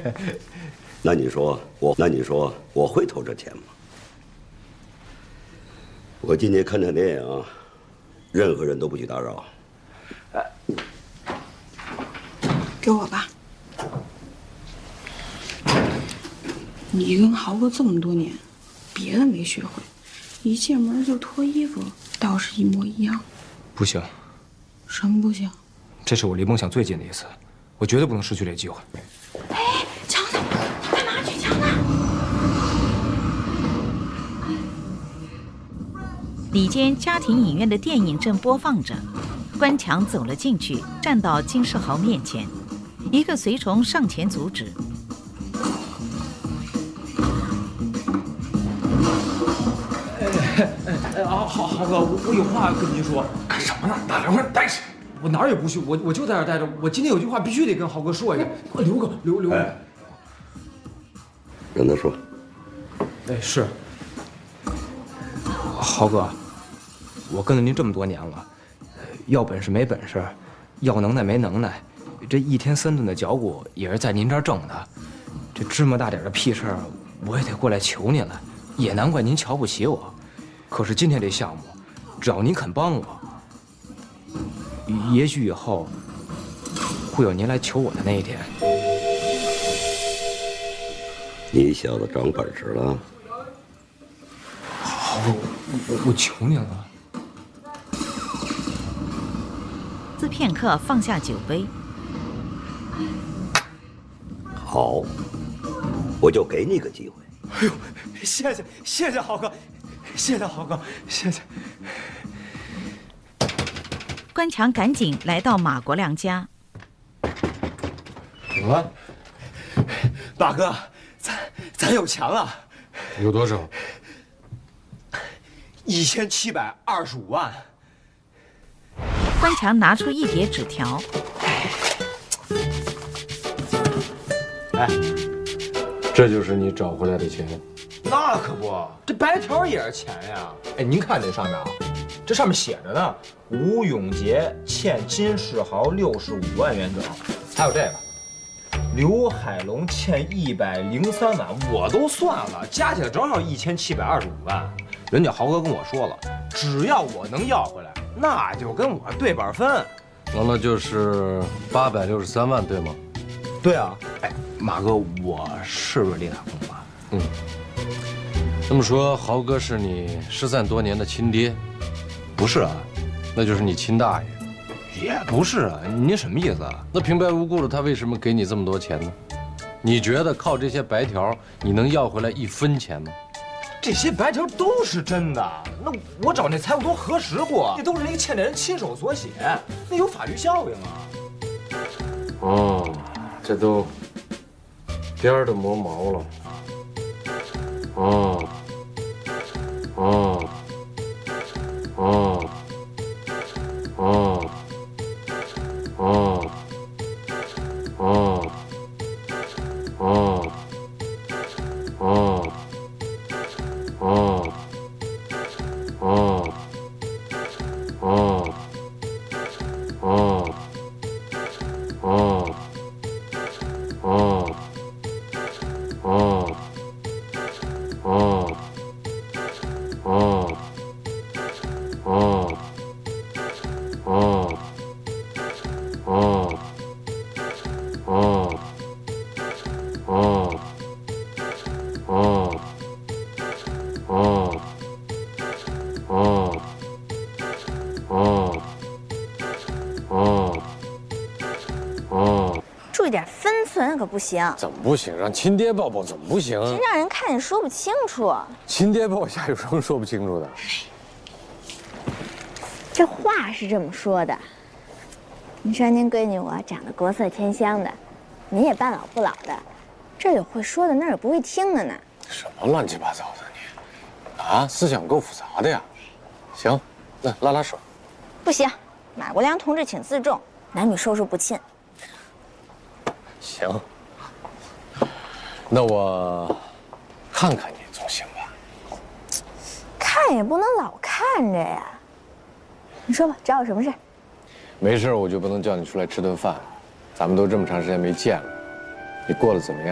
那你说我会偷这钱吗？我今天看场电影，任何人都不许打扰。 给我吧。你跟豪哥这么多年，别的没学会，一进门就脱衣服，倒是一模一样。 不行。 什么不行？ 这是我离梦想最近的一次，我绝对不能失去这机会。 哎，强子，干嘛去？强子！ 里间家庭影院的电影正播放着，关强走了进去，站到金世豪面前，一个随从上前阻止。 豪哥，我有话跟您说。干什么呢？大凉快待着。我哪儿也不去，我就在这儿待着。我今天有句话必须得跟豪哥说一下，留个。 让他说。 哎，是。豪哥，我跟了您这么多年了，要本事没本事，要能耐没能耐，这一天3顿的脚骨也是在您这儿挣的。这芝麻大点的屁事儿，我也得过来求您了，也难怪您瞧不起我。可是今天这项目，只要您肯帮我，也许以后会有您来求我的那一天。 你小子长本事了。 豪哥，我求您了。 自片刻放下酒杯。 好，我就给你个机会。 哎呦，谢谢豪哥，谢谢豪哥，谢谢。 关强赶紧来到马国良家。 啊，大哥，咱有钱了。 有多少 ？1725万。 关强拿出一叠纸条。 哎，这就是你找回来的钱。 那可不，这白条也是钱呀。哎，您看这上面啊，这上面写着呢，吴永杰欠金世豪65万元整，还有这个，刘海龙欠103万，我都算了，加起来正好1725万。人家豪哥跟我说了，只要我能要回来，那就跟我对半分。 那就是863万，对吗？ 对啊。哎，马哥，我是不是李大空啊？ 嗯。这么说，豪哥是你失散多年的亲爹？ 不是啊， 那就是你亲大爷。 也不是啊，您什么意思啊？ 那平白无故的，他为什么给你这么多钱呢？你觉得靠这些白条，你能要回来1分钱吗？ 这些白条都是真的，那我找那财务都核实过，那都是那个欠债人亲手所写，那有法律效应啊。 哦，这都边儿都磨毛了。哦，哦，哦，哦，哦，哦，哦，哦。哦，哦，哦，哦，哦，哦，哦，哦，哦，哦，哦，哦，哦，哦，哦。哦，哦，哦，哦，哦， 注意点分寸可不行。 怎么不行？让亲爹抱抱怎么不行？ 这让人看见说不清楚。 亲爹抱下有什么说不清楚的？ 这话是这么说的，你说您闺女我长得国色天香的，您也半老不老的，这儿有会说的，那儿有不会听的呢。 什么乱七八糟的你？啊，思想够复杂的呀。行，那拉拉手。 不行，马国良同志请自重，男女授受不亲。 行，那我看看你总行吧？ 看也不能老看着呀。你说吧，找我什么事？ 没事，我就不能叫你出来吃顿饭。咱们都这么长时间没见了，你过得怎么样？